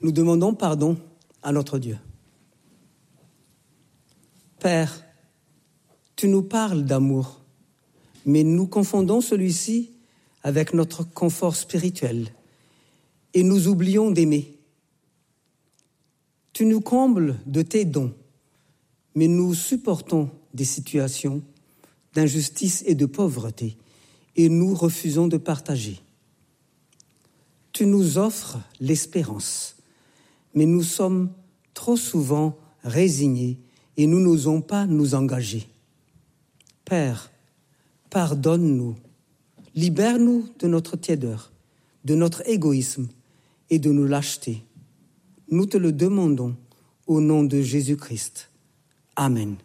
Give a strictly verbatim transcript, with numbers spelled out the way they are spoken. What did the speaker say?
Nous demandons pardon à notre Dieu. Père, tu nous parles d'amour, mais nous confondons celui-ci avec notre confort spirituel et nous oublions d'aimer. Tu nous combles de tes dons, mais nous supportons des situations d'injustice et de pauvreté et nous refusons de partager. Tu nous offres l'espérance, mais nous sommes trop souvent résignés et nous n'osons pas nous engager. Père, pardonne-nous, libère-nous de notre tiédeur, de notre égoïsme et de nos lâchetés. Nous te le demandons au nom de Jésus-Christ. Amen.